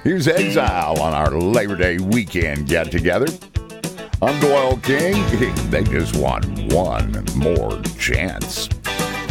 Here's Exile on our Labor Day weekend get-together. I'm Doyle King. They just want one more chance.